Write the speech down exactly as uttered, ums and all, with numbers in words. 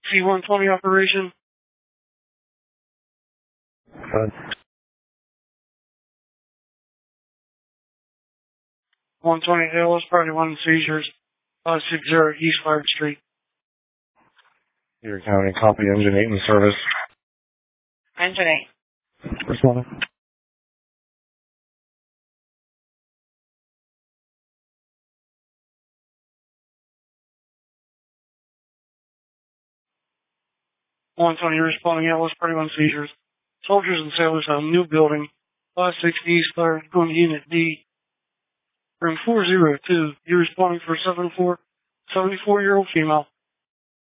C one twenty operation. Good. one twenty A L S Party one seizures. five sixty East Fire Street. Erie County, copy engine eight in service. Engine eight. Responding. one twenty responding A L S Party one seizures. Soldiers and sailors on a new building. five sixty East Fire, going to Unit D. Room four oh two. You're responding for seven four, seventy-four-year-old female.